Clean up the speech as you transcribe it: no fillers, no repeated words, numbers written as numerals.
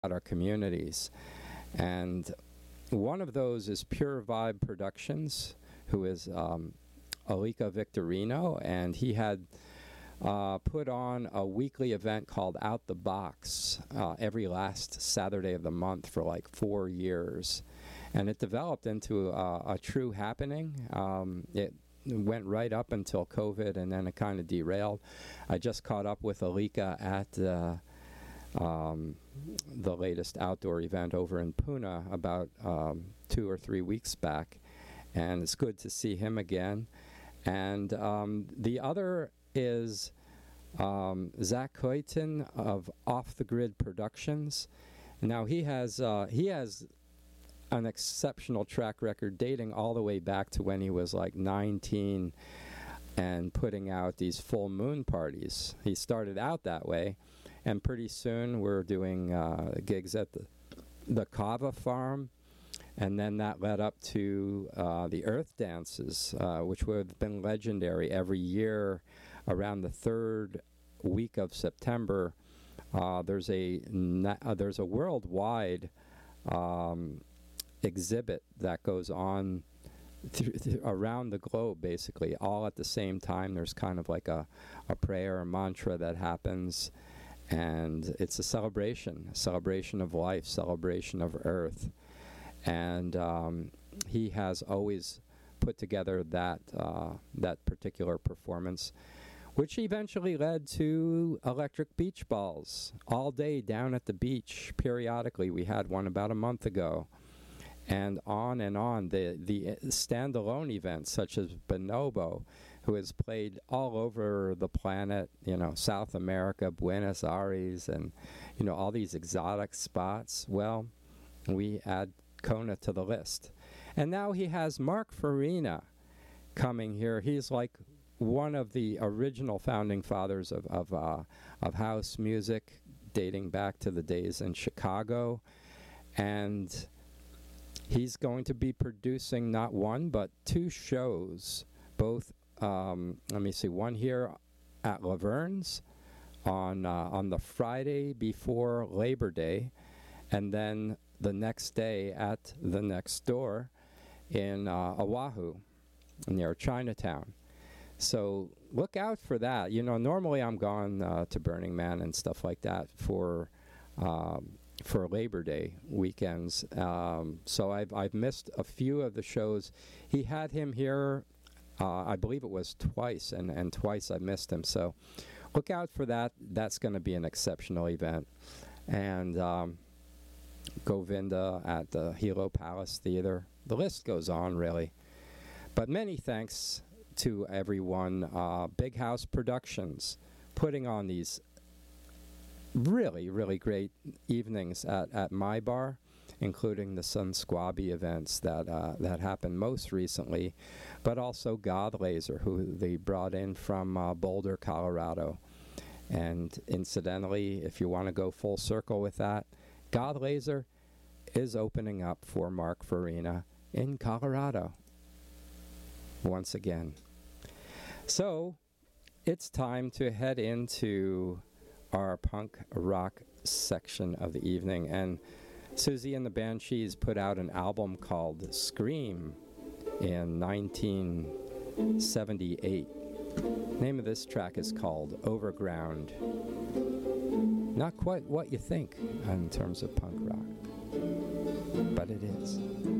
our communities. And one of those is Pure Vibe Productions, who is Alika Victorino, and he had put on a weekly event called Out the Box every last Saturday of the month for like 4 years. And it developed into a true happening. It went right up until COVID, and then it kind of derailed. I just caught up with Alika at the latest outdoor event over in Pune about 2 or 3 weeks back, and it's good to see him again. And the other is Zach Coyton of Off the Grid Productions. Now he has an exceptional track record dating all the way back to when he was like 19 and putting out these full moon parties. He started out that way, and pretty soon we're doing gigs at the Kava Farm, and then that led up to the Earth Dances, which would have been legendary every year around the third week of September. There's a worldwide exhibit that goes on around the globe, basically, all at the same time. There's kind of like a prayer, a mantra that happens, and it's a celebration of life, celebration of Earth. And he has always put together that particular performance, which eventually led to electric beach balls all day down at the beach periodically. We had one about a month ago. And on and on. The standalone events, such as Bonobo, who has played all over the planet, South America, Buenos Aires, and, all these exotic spots. Well, we add Kona to the list. And now he has Mark Farina coming here. He's like one of the original founding fathers of house music, dating back to the days in Chicago. And he's going to be producing not one, but 2 shows, both, one here at Laverne's on the Friday before Labor Day, and then the next day at the next door in Oahu, near Chinatown. So look out for that. Normally I'm gone to Burning Man and stuff like that for Labor Day weekends. So I've missed a few of the shows. He had him here, I believe it was twice, and twice I missed him. So look out for that. That's going to be an exceptional event. And Govinda at the Hilo Palace Theater. The list goes on, really. But many thanks to everyone. Big House Productions putting on these really, really great evenings at my bar, including the Sun Squabby events that happened most recently, but also God Laser, who they brought in from Boulder, Colorado. And incidentally, if you want to go full circle with that, God Laser is opening up for Mark Farina in Colorado once again. So it's time to head into our punk rock section of the evening. And Susie and the Banshees put out an album called Scream in 1978. Name of this track is called Overground. Not quite what you think in terms of punk rock, but it is.